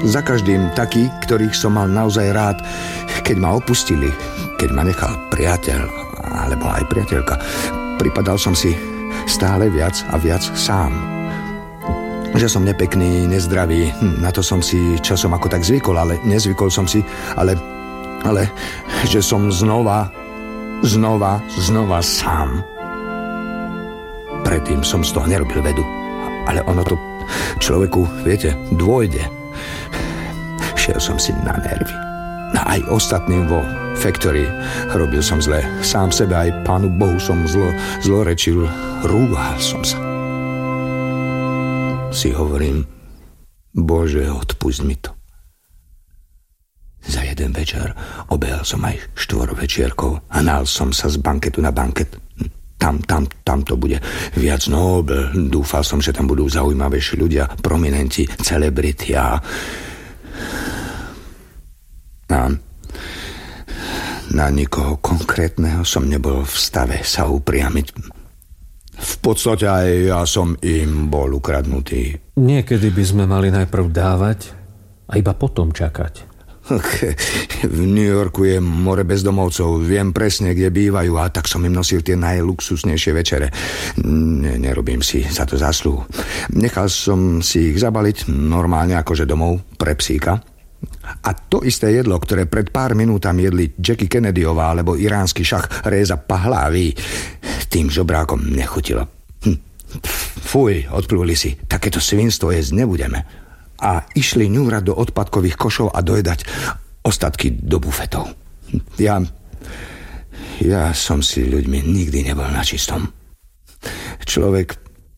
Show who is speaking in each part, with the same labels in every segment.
Speaker 1: za každým takí, ktorých som mal naozaj rád, keď ma opustili, keď ma nechal priateľ alebo aj priateľka. Pripadal som si stále viac a viac sám. Že som nepekný, nezdravý, na to som si časom ako tak zvykol, ale nezvykol som si, ale že som znova sám. Predtým som z toho nerobil vedu, ale ono to človeku, viete, dôjde. Šiel som si na nervy. Aj ostatným vo Factory robil som zle. Sám sebe aj Pánu Bohu som zlorečil. Rúhal som sa. Si hovorím, Bože, odpusť mi to. Za jeden večer obehal som aj 4 večierkov a nál som sa z banketu na banket. Tam to bude viac nobel. Dúfal som, že tam budú zaujímavejší ľudia, prominenti, celebrity a na nikoho konkrétneho som nebol v stave sa upriamiť. V podstate aj ja som im bol ukradnutý.
Speaker 2: Niekedy by sme mali najprv dávať a iba potom čakať.
Speaker 1: V New Yorku je more bezdomovcov, viem presne, kde bývajú, a tak som im nosil tie najluxusnejšie večere. Nerobím si za to zásluhu. Nechal som si ich zabaliť normálne akože domov pre psíka. A to isté jedlo, ktoré pred pár minútami jedli Jackie Kennedyová alebo iránsky šach Réza Pahlaví, tým žobrákom nechutilo. Fuj, odpluli si, takéto svinstvo jesť nebudeme. A išli ňúrať do odpadkových košov a dojedať ostatky do bufetov. Ja som si ľuďmi nikdy nebol na čistom. Človek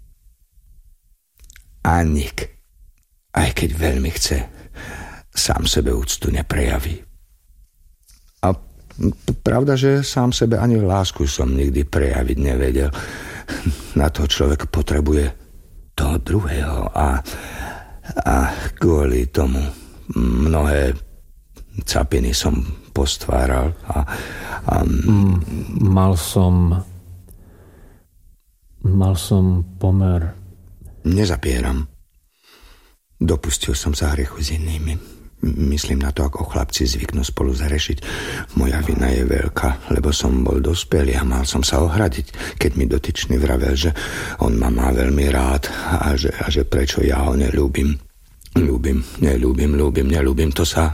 Speaker 1: Anik, aj keď veľmi chce, sám sebe úctu neprejaví. A pravda, že sám sebe ani lásku som nikdy prejaviť nevedel. Na to človek potrebuje toho druhého a kvôli tomu mnohé capiny som postváral
Speaker 2: Mal som pomer.
Speaker 1: Nezapieram. Dopustil som sa hriechu s inými. Myslím na to, ako chlapci zvyknú spolu zarešiť. Moja vina je veľká, lebo som bol dospelý a mal som sa ohradiť, keď mi dotyčný vravel, že on ma má veľmi rád a že prečo ja ho neľúbim. Ľúbim, to sa